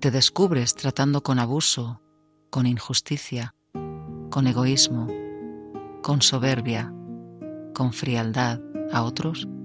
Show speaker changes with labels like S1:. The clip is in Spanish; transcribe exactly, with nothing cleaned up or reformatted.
S1: te descubres tratando con abuso, con injusticia, con egoísmo, con soberbia, con frialdad a otros,